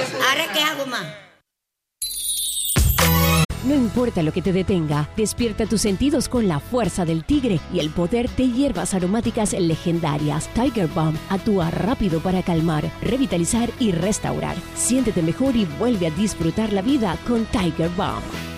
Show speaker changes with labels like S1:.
S1: ¿Ahora qué hago más?
S2: No importa lo que te detenga, despierta tus sentidos con la fuerza del tigre y el poder de hierbas aromáticas legendarias. Tiger Balm actúa rápido para calmar, revitalizar y restaurar. Siéntete mejor y vuelve a disfrutar la vida con Tiger Balm.